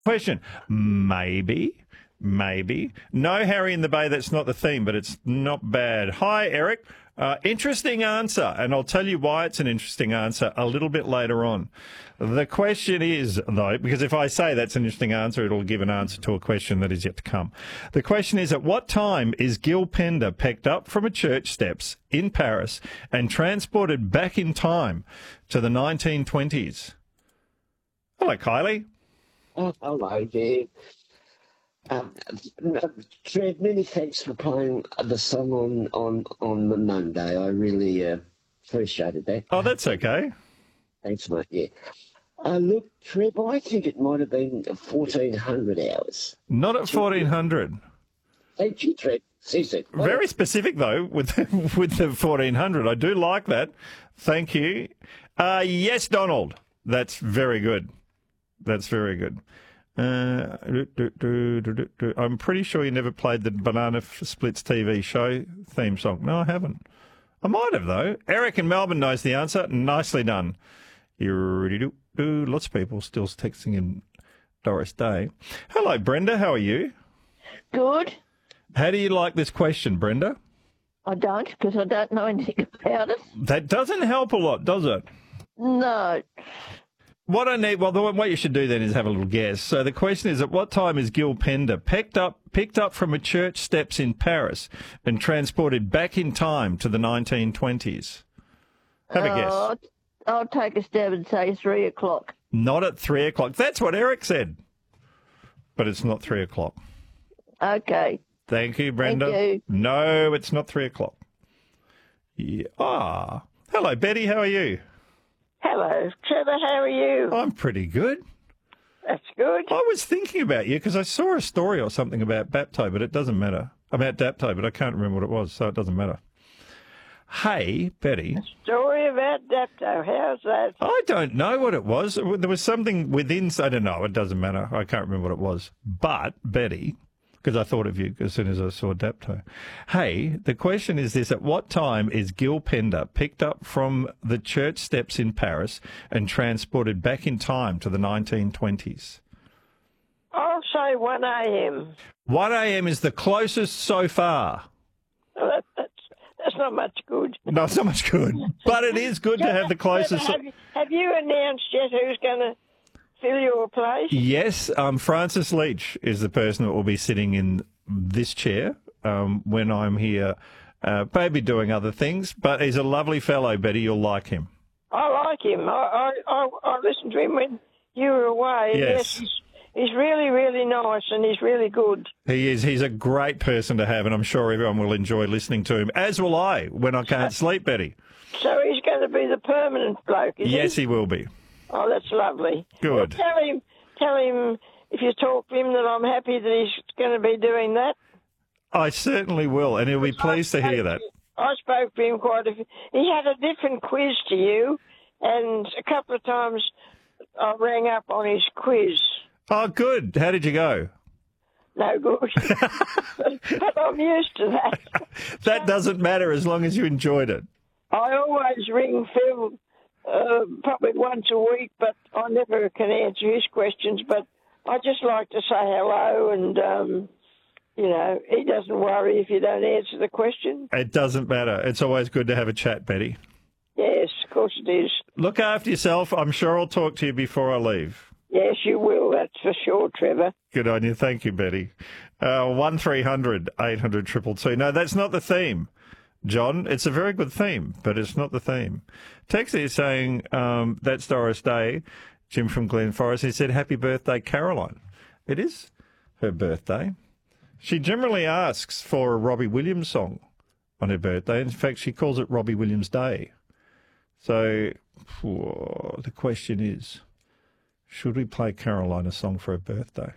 Question. Maybe. No, Harry in the Bay, that's not the theme, but it's not bad. Hi, Eric. Interesting answer, and I'll tell you why it's an interesting answer a little bit later on. The question is, though, because if I say that's an interesting answer, it'll give an answer to a question that is yet to come. The question is, at what time is Gil Pender picked up from a church steps in Paris and transported back in time to the 1920s? Hello, Kylie. Oh, hello, dear. Trev, many thanks for playing the song on the Monday. I really appreciated that. Oh, that's okay. Thanks, mate. Yeah. Look, Trev, I think it might have been 1400 hours. Not at 1400. Thank you, Trev. Seriously. Very specific, though, with the 1400. I do like that. Thank you. Yes, Donald. That's very good. That's very good. I'm pretty sure you never played the Banana Splits TV show theme song. No, I haven't. I might have, though. Eric in Melbourne knows the answer. Nicely done. Lots of people still texting in Doris Day. Hello, Brenda. How are you? Good. How do you like this question, Brenda? I don't, because I don't know anything about it. That doesn't help a lot, does it? No. What you should do then is have a little guess. So the question is, at what time is Gil Pender picked up from a church steps in Paris and transported back in time to the 1920s? Have a guess. I'll take a stab and say 3 o'clock. Not at 3 o'clock. That's what Eric said. But it's not 3 o'clock. Okay. Thank you, Brenda. Thank you. No, it's not 3 o'clock. Yeah. Hello, Betty. How are you? Hello, Trevor, how are you? I'm pretty good. That's good. I was thinking about you because I saw a story or something about Bapto, but it doesn't matter. About Dapto, but I can't remember what it was, so it doesn't matter. Hey, Betty. A story about Dapto, how's that? I don't know what it was. There was something within, I don't know, it doesn't matter. I can't remember what it was. But, Betty, because I thought of you as soon as I saw Dapto. Hey, the question is this: at what time is Gil Pender picked up from the church steps in Paris and transported back in time to the 1920s? I'll say 1 a.m. 1 a.m. is the closest so far. Well, that's not much good. No, it's not much good. But it is good to have the closest. Have you announced yet who's going to fill your place? Yes, Francis Leach is the person that will be sitting in this chair when I'm here, maybe doing other things, but he's a lovely fellow, Betty. You'll like him. I like him. I listened to him when you were away. Yes. He's really, really nice and he's really good. He is. He's a great person to have, and I'm sure everyone will enjoy listening to him, as will I when I can't sleep, Betty. So he's going to be the permanent bloke, is he? Yes, he will be. Oh, that's lovely. Good. Well, tell him if you talk to him that I'm happy that he's going to be doing that. I certainly will, and he'll be pleased to hear that. I spoke to him quite a few. He had a different quiz to you, and a couple of times I rang up on his quiz. Oh, good. How did you go? No good. But I'm used to that. That doesn't matter as long as you enjoyed it. I always ring Phil probably once a week, but I never can answer his questions. But I just like to say hello, and, he doesn't worry if you don't answer the question. It doesn't matter. It's always good to have a chat, Betty. Yes, of course it is. Look after yourself. I'm sure I'll talk to you before I leave. Yes, you will. That's for sure, Trevor. Good on you. Thank you, Betty. 1300 800 222. No, that's not the theme, John. It's a very good theme, but it's not the theme. Texie is saying, that's Doris Day, Jim from Glen Forest. He said, happy birthday, Caroline. It is her birthday. She generally asks for a Robbie Williams song on her birthday. In fact, she calls it Robbie Williams Day. So the question is, should we play Caroline a song for her birthday?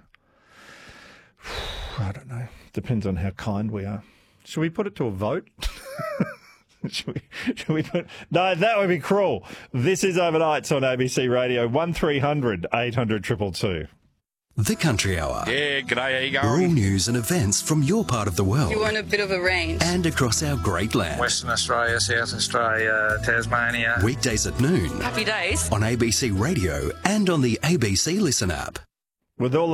I don't know. Depends on how kind we are. Should we put it to a vote? Should we put... No, that would be cruel. This is Overnights on ABC Radio, 1300 800 222. The Country Hour. Yeah, g'day, how you All going? news and events from your part of the world. You want a bit of a range. And across our great land. Western Australia, South Australia, Tasmania. Weekdays at noon. Happy days. On ABC Radio and on the ABC Listen app. With all